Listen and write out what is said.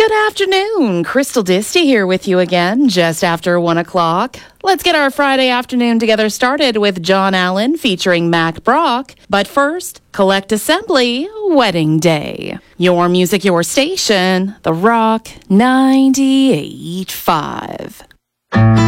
Good afternoon. Crystal Disty here with you again, just after 1 o'clock. Let's get our Friday afternoon together started with John Allen featuring Mac Brock. But first, Collect Assembly, Wedding Day. Your music, your station, The Rock 98.5.